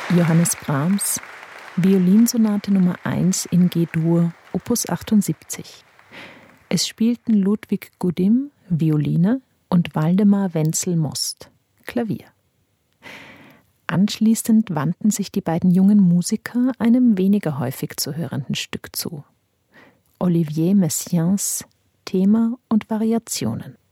Johannes Brahms, Violinsonate Nummer 1 in G-Dur, Opus 78. Es spielten Ludwig Gudim, Violine, und Waldemar Wenzel-Most, Klavier. Anschließend wandten sich die beiden jungen Musiker einem weniger häufig zu hörenden Stück zu: Olivier Messiaens Thema und Variationen.